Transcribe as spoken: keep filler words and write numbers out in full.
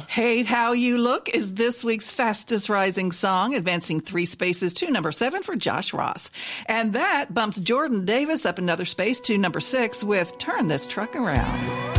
Hate How You Look is this week's fastest rising song, advancing three spaces to number seven for Josh Ross. And that bumps Jordan Davis up another space to number six with Turn This Truck Around.